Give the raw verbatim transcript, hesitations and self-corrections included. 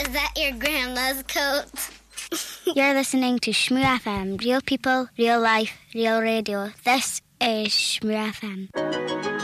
Is that your grandma's coat? You're listening to Shmoo F M. Real people, real life, real radio. This is Shmoo F M.